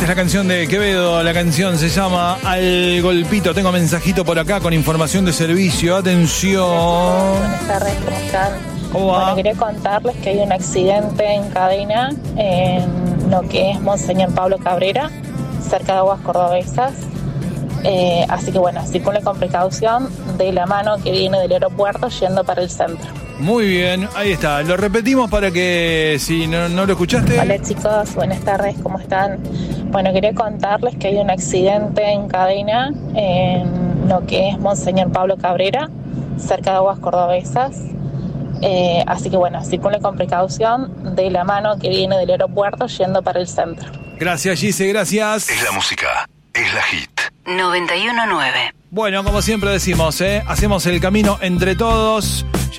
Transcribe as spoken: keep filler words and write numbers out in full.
la canción de Quevedo, la canción se llama Al Golpito. Tengo mensajito por acá con información de servicio. Atención. Buenas tardes, ¿cómo están? ¿Cómo va? Bueno, quería contarles que hay un accidente en cadena en lo que es Monseñor Pablo Cabrera, cerca de Aguas Cordobesas. Eh, así que bueno, circule con precaución de la mano que viene del aeropuerto yendo para el centro. Muy bien, ahí está. Lo repetimos para que si no, no lo escuchaste. Hola chicos, buenas tardes, ¿cómo están? Bueno, quería contarles que hay un accidente en cadena en lo que es Monseñor Pablo Cabrera, cerca de Aguas Cordobesas. Eh, así que bueno, circule con precaución de la mano que viene del aeropuerto yendo para el centro. Gracias, Gise, gracias. Es la música, es la hit. noventa y uno nueve. Bueno, como siempre decimos, ¿eh? Hacemos el camino entre todos.